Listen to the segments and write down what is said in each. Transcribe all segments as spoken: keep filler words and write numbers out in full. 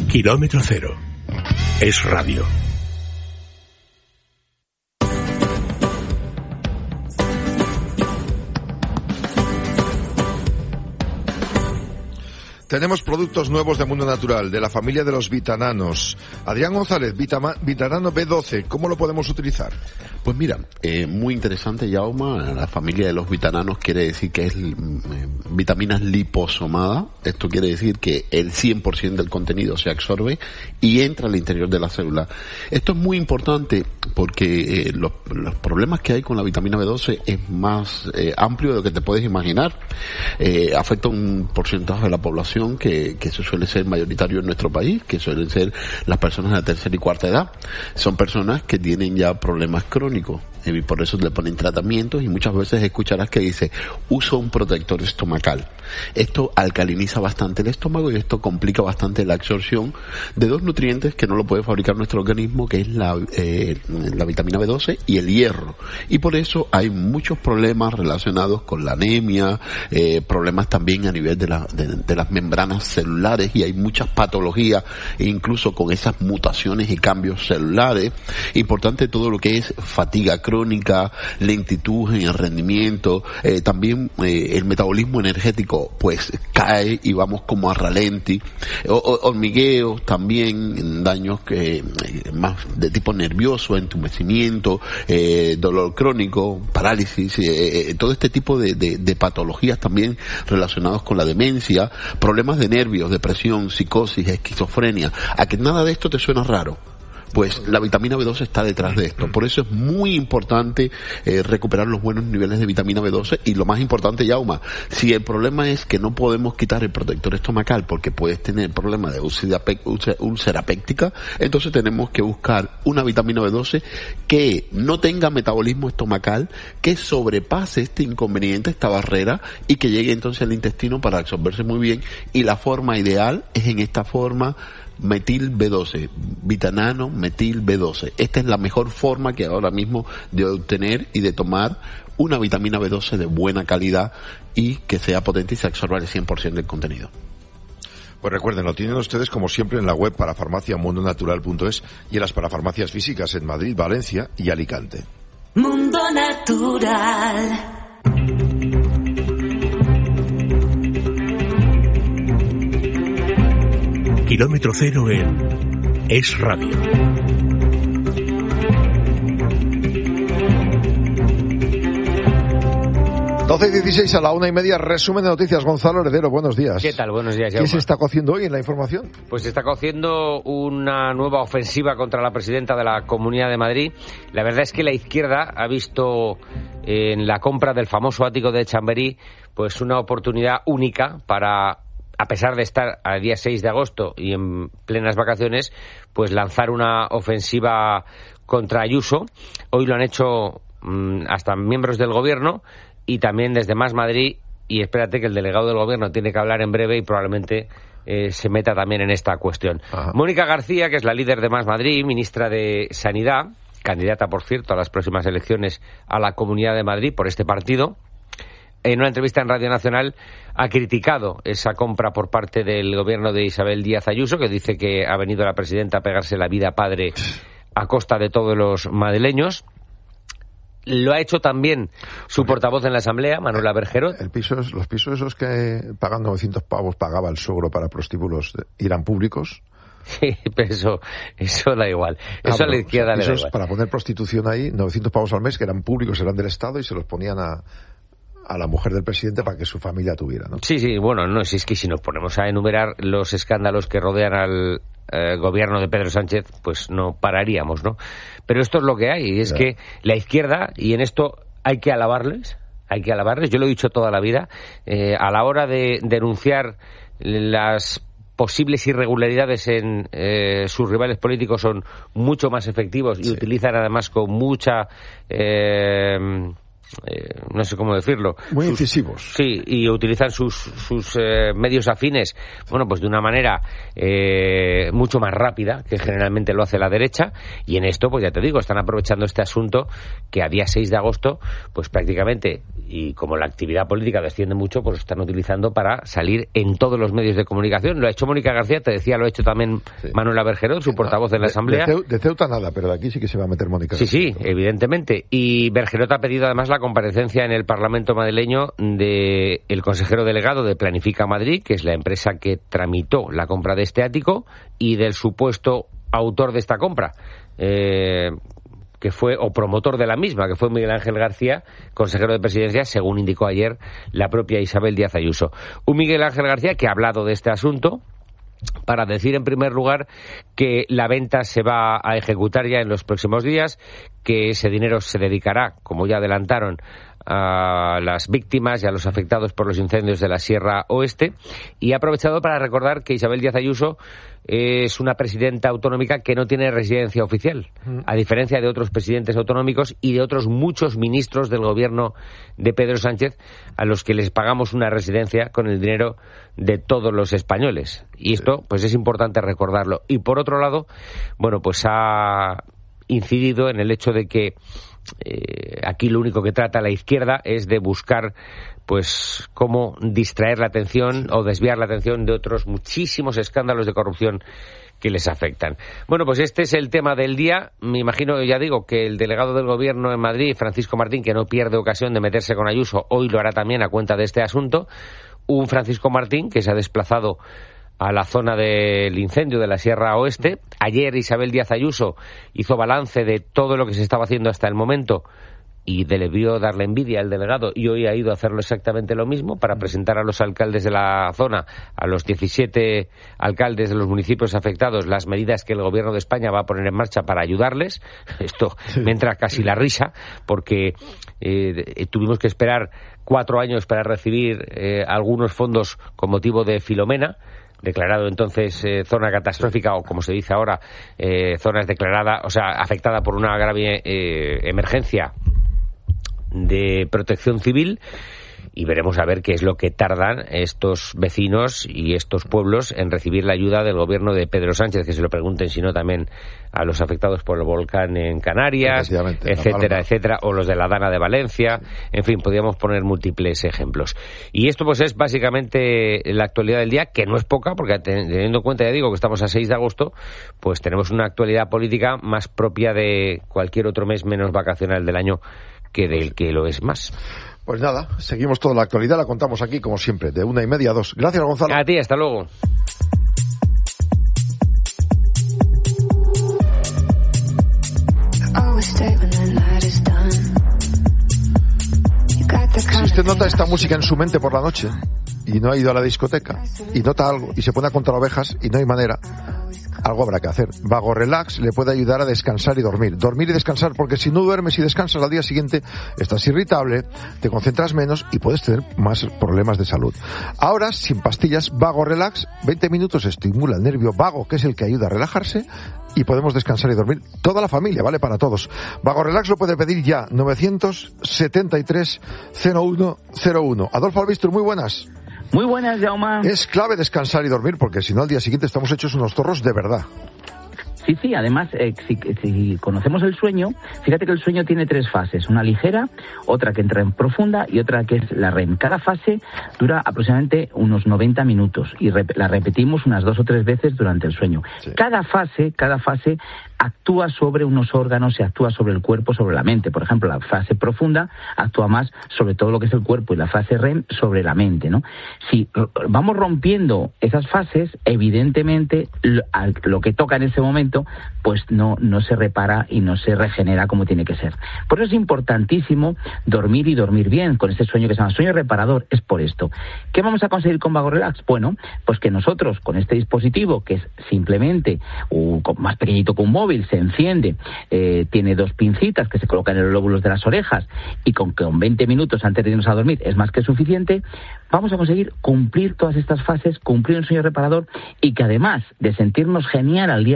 Kilómetro Cero. Es radio. Tenemos productos nuevos de Mundo Natural, de la familia de los vitananos. Adrián González, Vitama, Vitanano B doce, ¿cómo lo podemos utilizar? Pues mira, eh, muy interesante, Jaume. La familia de los vitananos quiere decir que es eh, vitaminas liposomada. Esto quiere decir que el cien por ciento del contenido se absorbe y entra al interior de la célula. Esto es muy importante porque eh, los, los problemas que hay con la vitamina B doce es más eh, amplio de lo que te puedes imaginar. Eh, afecta un porcentaje de la población que, que eso suele ser mayoritario en nuestro país, que suelen ser las personas de la tercera y cuarta edad. Son personas que tienen ya problemas crónicos y por eso le ponen tratamientos y muchas veces escucharás que dice uso un protector estomacal. Esto alcaliniza bastante el estómago y esto complica bastante la absorción de dos nutrientes que no lo puede fabricar nuestro organismo, que es la, eh, la vitamina B doce y el hierro. Y por eso hay muchos problemas relacionados con la anemia, eh, problemas también a nivel de, la, de, de las membranas celulares, y hay muchas patologías e incluso con esas mutaciones y cambios celulares. Importante todo lo que es fatiga crónica, lentitud en el rendimiento, eh, también eh, el metabolismo energético pues cae y vamos como a ralenti, o, o, hormigueos también, daños que eh, más de tipo nervioso, entumecimiento, eh, dolor crónico, parálisis, eh, eh, todo este tipo de, de, de patologías también relacionados con la demencia, problemas de nervios, depresión, psicosis, esquizofrenia. ¿A que nada de esto te suena raro? Pues la vitamina B doce está detrás de esto. Por eso es muy importante eh, recuperar los buenos niveles de vitamina B doce. Y lo más importante, Yauma, si el problema es que no podemos quitar el protector estomacal porque puedes tener problemas de úlcera, úlcera péptica, entonces tenemos que buscar una vitamina B doce que no tenga metabolismo estomacal, que sobrepase este inconveniente, esta barrera, y que llegue entonces al intestino para absorberse muy bien. Y la forma ideal es en esta forma metil B doce, vitanano metil B doce. Esta es la mejor forma que ahora mismo de obtener y de tomar una vitamina B doce de buena calidad y que sea potente y se absorba el cien por ciento del contenido. Pues recuerden, lo tienen ustedes como siempre en la web parafarmacia mundo natural punto es y en las parafarmacias físicas en Madrid, Valencia y Alicante. Mundo Natural. Kilómetro Cero en Es Radio. doce y dieciséis a la una y media, resumen de noticias. Gonzalo Heredero, buenos días. ¿Qué tal? Buenos días, Jaume. ¿Qué se está cociendo hoy en la información? Pues se está cociendo una nueva ofensiva contra la presidenta de la Comunidad de Madrid. La verdad es que la izquierda ha visto en la compra del famoso ático de Chamberí pues una oportunidad única para, a pesar de estar al día seis de agosto y en plenas vacaciones, pues lanzar una ofensiva contra Ayuso. Hoy lo han hecho mmm, hasta miembros del gobierno y también desde Más Madrid, y espérate que el delegado del gobierno tiene que hablar en breve y probablemente eh, se meta también en esta cuestión. Ajá. Mónica García, que es la líder de Más Madrid, ministra de Sanidad, candidata, por cierto, a las próximas elecciones a la Comunidad de Madrid por este partido, en una entrevista en Radio Nacional ha criticado esa compra por parte del gobierno de Isabel Díaz Ayuso, que dice que ha venido la presidenta a pegarse la vida padre a costa de todos los madrileños. Lo ha hecho también su portavoz en la Asamblea, Manuela Bergerot. El piso, los pisos esos que pagan novecientos pavos pagaba el suegro para prostíbulos, ¿irán públicos? Sí, pero eso, eso da igual. Eso ah, a la izquierda le da igual. Para poner prostitución ahí, novecientos pavos al mes, que eran públicos, eran del Estado, y se los ponían a... a la mujer del presidente para que su familia tuviera, ¿no? Sí, sí, bueno, no, si es que si nos ponemos a enumerar los escándalos que rodean al eh, gobierno de Pedro Sánchez, pues no pararíamos, ¿no? Pero esto es lo que hay, y es ya. que la izquierda, y en esto hay que alabarles, hay que alabarles, yo lo he dicho toda la vida, eh, a la hora de denunciar las posibles irregularidades en eh, sus rivales políticos son mucho más efectivos y sí. utilizan además con mucha... Eh, eh, no sé cómo decirlo. Muy sus, incisivos. Sí, y utilizan sus, sus eh, medios afines, bueno, pues de una manera eh, mucho más rápida que generalmente lo hace la derecha, y en esto, pues ya te digo, están aprovechando este asunto que a día seis de agosto, pues prácticamente, y como la actividad política desciende mucho, pues lo están utilizando para salir en todos los medios de comunicación. Lo ha hecho Mónica García, te decía, lo ha hecho también sí. Manuela Bergerot, su portavoz en la de, Asamblea. De, de Ceuta nada, pero de aquí sí que se va a meter Mónica Sí, García. sí, evidentemente. Y Bergerot ha pedido además la comparecencia en el Parlamento madrileño de el consejero delegado de Planifica Madrid, que es la empresa que tramitó la compra de este ático, y del supuesto autor de esta compra, eh, que fue, o promotor de la misma, que fue Miguel Ángel García, consejero de Presidencia, según indicó ayer la propia Isabel Díaz Ayuso. Un Miguel Ángel García que ha hablado de este asunto para decir, en primer lugar, que la venta se va a ejecutar ya en los próximos días, que ese dinero se dedicará, como ya adelantaron, a las víctimas y a los afectados por los incendios de la Sierra Oeste, y ha aprovechado para recordar que Isabel Díaz Ayuso es una presidenta autonómica que no tiene residencia oficial, a diferencia de otros presidentes autonómicos y de otros muchos ministros del gobierno de Pedro Sánchez, a los que les pagamos una residencia con el dinero de todos los españoles. Y esto, pues es importante recordarlo. Y por otro lado, bueno, pues ha incidido en el hecho de que Eh, aquí lo único que trata la izquierda es de buscar, pues, cómo distraer la atención o desviar la atención de otros muchísimos escándalos de corrupción que les afectan. Bueno, pues este es el tema del día. Me imagino, ya digo, que el delegado del Gobierno en Madrid, Francisco Martín, que no pierde ocasión de meterse con Ayuso, hoy lo hará también a cuenta de este asunto. Un Francisco Martín que se ha desplazado a la zona del incendio de la Sierra Oeste. Ayer Isabel Díaz Ayuso hizo balance de todo lo que se estaba haciendo hasta el momento y debió darle envidia al delegado, y hoy ha ido a hacerlo exactamente lo mismo para presentar a los alcaldes de la zona, a los diecisiete alcaldes de los municipios afectados, las medidas que el Gobierno de España va a poner en marcha para ayudarles. Esto me entra casi la risa, porque eh, tuvimos que esperar cuatro años para recibir eh, algunos fondos con motivo de Filomena, declarado entonces eh, zona catastrófica, o como se dice ahora, eh, zonas declarada, o sea, afectada por una grave eh, emergencia de protección civil. Y veremos a ver qué es lo que tardan estos vecinos y estos pueblos en recibir la ayuda del gobierno de Pedro Sánchez, que se lo pregunten, si no, también a los afectados por el volcán en Canarias, etcétera, etcétera, o los de la Dana de Valencia. En fin, podríamos poner múltiples ejemplos. Y esto, pues, es básicamente la actualidad del día, que no es poca, porque teniendo en cuenta, ya digo, que estamos a seis de agosto, pues tenemos una actualidad política más propia de cualquier otro mes menos vacacional del año que del que lo es más. Pues nada, seguimos toda la actualidad, la contamos aquí, como siempre, de una y media a dos. Gracias, Gonzalo. A ti, hasta luego. Si usted nota esta música en su mente por la noche y no ha ido a la discoteca y nota algo y se pone a contar ovejas y no hay manera, algo habrá que hacer. Vago Relax le puede ayudar a descansar y dormir. Dormir y descansar, porque si no duermes y descansas al día siguiente, estás irritable, te concentras menos y puedes tener más problemas de salud. Ahora, sin pastillas, Vago Relax, veinte minutos estimula el nervio vago, que es el que ayuda a relajarse, y podemos descansar y dormir. Toda la familia, vale para todos. Vago Relax lo puede pedir ya, novecientos setenta y tres cero uno cero uno. Adolfo Albistur, muy buenas. Muy buenas, Jaume. Es clave descansar y dormir, porque si no, al día siguiente estamos hechos unos zorros de verdad. Sí, sí, además, eh, si, si conocemos el sueño, fíjate que el sueño tiene tres fases, una ligera, otra que entra en profunda y otra que es la R E M. Cada fase dura aproximadamente unos noventa minutos y rep- la repetimos unas dos o tres veces durante el sueño. Sí. Cada fase, cada fase actúa sobre unos órganos, se actúa sobre el cuerpo, sobre la mente. Por ejemplo, la fase profunda actúa más sobre todo lo que es el cuerpo y la fase R E M sobre la mente, ¿no? Si vamos rompiendo esas fases, evidentemente lo, lo que toca en ese momento pues no, no se repara y no se regenera como tiene que ser. Por eso es importantísimo dormir y dormir bien, con ese sueño que se llama sueño reparador. Es por esto. ¿Qué vamos a conseguir con Vago Relax? Bueno, pues que nosotros con este dispositivo, que es simplemente uh, más pequeñito que un móvil, se enciende, eh, tiene dos pincitas que se colocan en los lóbulos de las orejas, y con que con veinte minutos antes de irnos a dormir es más que suficiente, vamos a conseguir cumplir todas estas fases, cumplir un sueño reparador, y que además de sentirnos genial al día siguiente,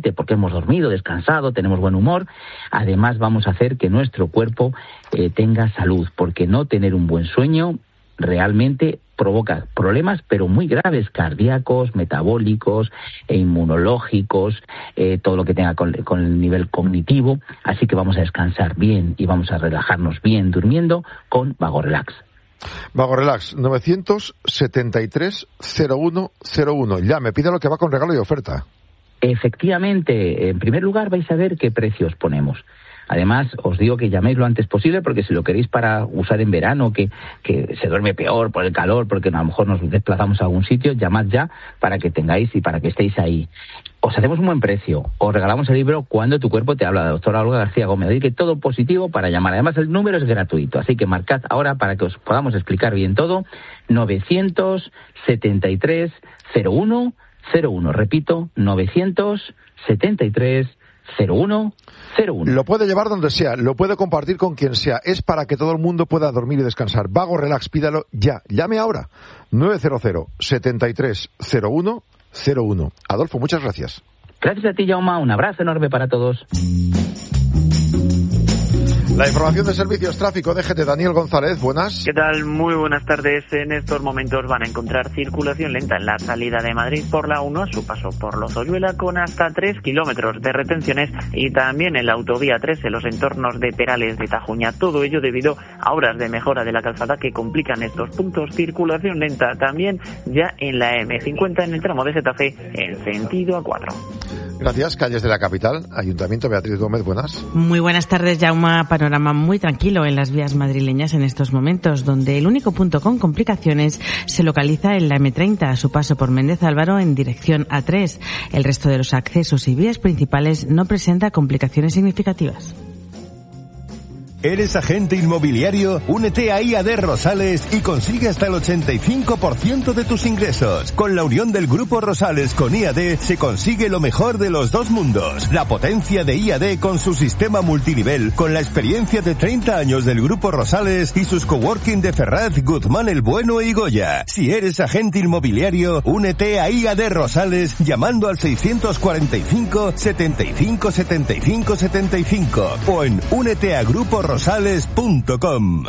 suficiente porque hemos dormido, descansado, tenemos buen humor. Además vamos a hacer que nuestro cuerpo eh, tenga salud, porque no tener un buen sueño realmente provoca problemas, pero muy graves, cardíacos, metabólicos e inmunológicos, eh, todo lo que tenga con, con el nivel cognitivo. Así que vamos a descansar bien y vamos a relajarnos bien durmiendo con Vago Relax. Vago Relax, novecientos setenta y tres cero uno cero uno. Ya, me pide lo que va con regalo y oferta. Efectivamente, en primer lugar vais a ver qué precios ponemos. Además, os digo que llaméis lo antes posible, porque si lo queréis para usar en verano, que, que se duerme peor por el calor, porque a lo mejor nos desplazamos a algún sitio, llamad ya para que tengáis y para que estéis ahí. Os hacemos un buen precio, os regalamos el libro Cuando tu cuerpo te habla, de la doctora Olga García Gómez. Así que todo positivo para llamar. Además, el número es gratuito, así que marcad ahora para que os podamos explicar bien todo. novecientos setenta y tres cero uno cero uno. Repito, novecientos setenta y tres cero uno cero uno. Lo puede llevar donde sea, lo puede compartir con quien sea. Es para que todo el mundo pueda dormir y descansar. Vago Relax, pídalo ya. Llame ahora. nueve cero cero setenta y tres cero uno cero uno. Adolfo, muchas gracias. Gracias a ti, Jaume. Un abrazo enorme para todos. La información de servicios tráfico, D G T, Daniel González, buenas. ¿Qué tal? Muy buenas tardes. En estos momentos van a encontrar circulación lenta en la salida de Madrid por la uno a su paso por Lozoyuela, con hasta tres kilómetros de retenciones, y también en la autovía tres en los entornos de Perales de Tajuña. Todo ello debido a obras de mejora de la calzada que complican estos puntos. Circulación lenta también ya en la eme cincuenta en el tramo de Getafe en sentido A cuatro. Gracias. Calles de la capital, Ayuntamiento, Beatriz Gómez, buenas. Muy buenas tardes, Jaume. Panorama muy tranquilo en las vías madrileñas en estos momentos, donde el único punto con complicaciones se localiza en la eme treinta, a su paso por Méndez Álvaro en dirección A tres. El resto de los accesos y vías principales no presenta complicaciones significativas. ¿Eres agente inmobiliario? Únete a I A D Rosales y consigue hasta el ochenta y cinco por ciento de tus ingresos. Con la unión del Grupo Rosales con I A D se consigue lo mejor de los dos mundos. La potencia de I A D con su sistema multinivel, con la experiencia de treinta años del Grupo Rosales y sus coworking de Ferraz, Guzmán el Bueno y Goya. Si eres agente inmobiliario, únete a I A D Rosales llamando al seiscientos cuarenta y cinco setenta y cinco setenta y cinco setenta y cinco o en únete a grupo rosales punto com.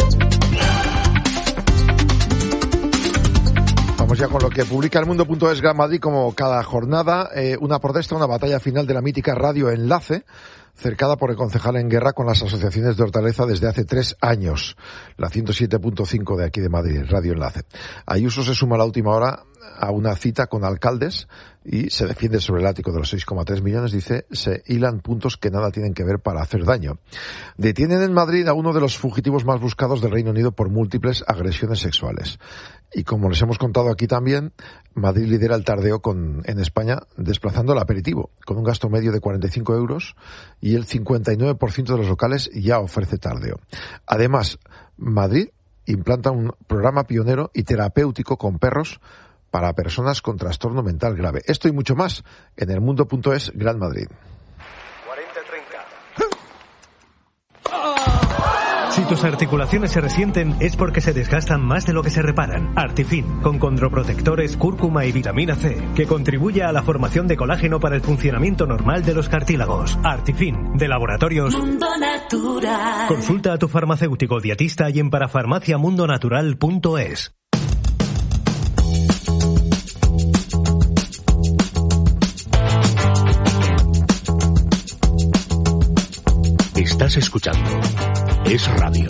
Vamos ya con lo que publica el mundo punto es Gran Madrid, como cada jornada, eh, una protesta, una batalla final de la mítica Radio Enlace, cercada por el concejal en guerra con las asociaciones de Hortaleza desde hace tres años. La ciento siete punto cinco de aquí de Madrid, Radio Enlace. Ayuso se suma a la última hora a una cita con alcaldes y se defiende sobre el ático de los seis coma tres millones. Dice, se hilan puntos que nada tienen que ver para hacer daño. Detienen en Madrid a uno de los fugitivos más buscados del Reino Unido por múltiples agresiones sexuales. Y como les hemos contado aquí también, Madrid lidera el tardeo con, en España, desplazando el aperitivo, con un gasto medio de cuarenta y cinco euros, y el cincuenta y nueve por ciento de los locales ya ofrece tardeo. Además, Madrid implanta un programa pionero y terapéutico con perros para personas con trastorno mental grave. Esto y mucho más en el mundo punto es Gran Madrid. Si tus articulaciones se resienten es porque se desgastan más de lo que se reparan. Artifin, con condroprotectores, cúrcuma y vitamina C, que contribuye a la formación de colágeno para el funcionamiento normal de los cartílagos. Artifin, de Laboratorios Mundo Natural. Consulta a tu farmacéutico dietista y en parafarmacia mundo natural punto es. Estás escuchando Es Radio.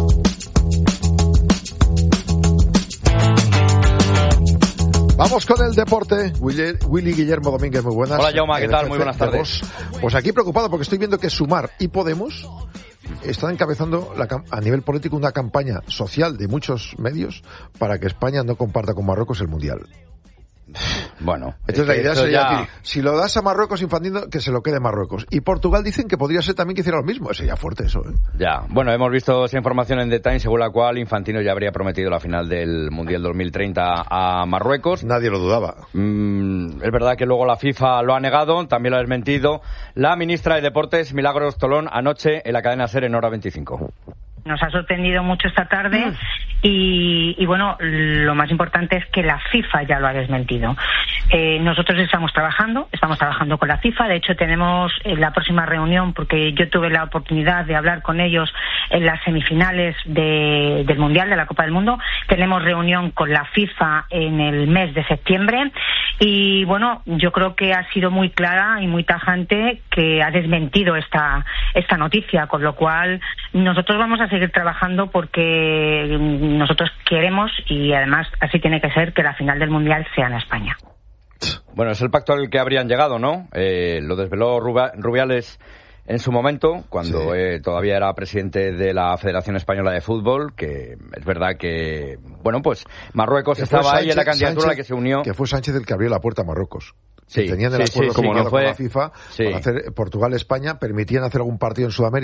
Vamos con el deporte. Willy, Willy Guillermo Domínguez, muy buenas. Hola, Jaume, ¿qué tal? Muy buenas tardes. Pues aquí preocupado porque estoy viendo que Sumar y Podemos están encabezando la, a nivel político una campaña social de muchos medios para que España no comparta con Marruecos el Mundial. Bueno, entonces la idea sería ya... decir, si lo das a Marruecos Infantino, que se lo quede Marruecos. Y Portugal dicen que podría ser también que hiciera lo mismo. Sería fuerte eso, ¿eh? Ya, bueno, hemos visto esa información en The Times, según la cual Infantino ya habría prometido la final del Mundial dos mil treinta a Marruecos. Nadie lo dudaba. Mm, es verdad que luego la FIFA lo ha negado, también lo ha desmentido la ministra de Deportes, Milagros Tolón, anoche en la cadena SER en Hora veinticinco. Nos ha sorprendido mucho esta tarde y, y bueno, lo más importante es que la FIFA ya lo ha desmentido. Eh, nosotros estamos trabajando, estamos trabajando con la FIFA. De hecho, tenemos en la próxima reunión, porque yo tuve la oportunidad de hablar con ellos en las semifinales de, del Mundial, de la Copa del Mundo. Tenemos reunión con la FIFA en el mes de septiembre. Y bueno, yo creo que ha sido muy clara y muy tajante que ha desmentido esta, esta noticia, con lo cual nosotros vamos a seguir trabajando porque nosotros queremos, y además así tiene que ser, que la final del Mundial sea en España. Bueno, es el pacto al que habrían llegado, ¿no? Eh, lo desveló Rubiales en su momento, cuando sí. eh, todavía era presidente de la Federación Española de Fútbol, que es verdad que, bueno, pues Marruecos que estaba Sánchez, ahí en la candidatura Sánchez, a la que se unió. Que fue Sánchez el que abrió la puerta a Marruecos. Sí, tenían el sí, acuerdo sí, como no fue, con la FIFA sí. para hacer Portugal-España, permitían hacer algún partido en Sudamérica.